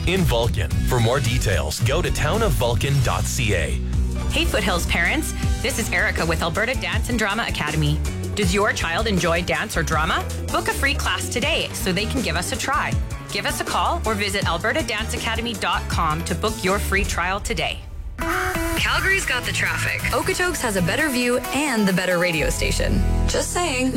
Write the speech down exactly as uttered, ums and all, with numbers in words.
in Vulcan. For more details, go to town of vulcan dot c a. Hey Foothills parents, this is Erica with Alberta Dance and Drama Academy. Does your child enjoy dance or drama? Book a free class today so they can give us a try. Give us a call or visit alberta dance academy dot com to book your free trial today. Calgary's got the traffic. Okotoks has a better view and the better radio station. Just saying.